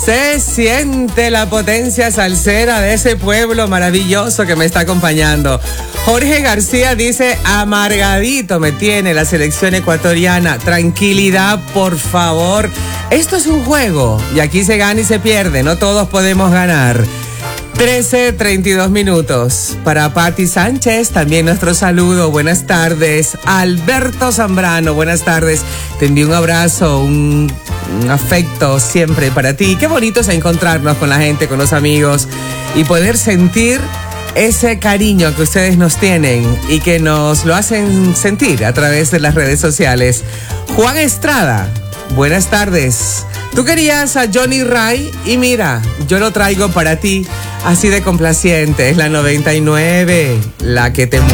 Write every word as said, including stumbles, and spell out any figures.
Se siente la potencia salsera de ese pueblo maravilloso que me está acompañando. Jorge García dice, amargadito me tiene la selección ecuatoriana. Tranquilidad, por favor. Esto es un juego y aquí se gana y se pierde. No todos podemos ganar. trece, treinta y dos minutos. Para Patti Sánchez, también nuestro saludo. Buenas tardes. Alberto Zambrano, buenas tardes. Te envío un abrazo, un, un afecto siempre para ti. Qué bonito es encontrarnos con la gente, con los amigos y poder sentir ese cariño que ustedes nos tienen y que nos lo hacen sentir a través de las redes sociales. Juan Estrada, buenas tardes. Tú querías a Johnny Ray y mira, yo lo traigo para ti, así de complaciente. Es la noventa y nueve, la que te mueve.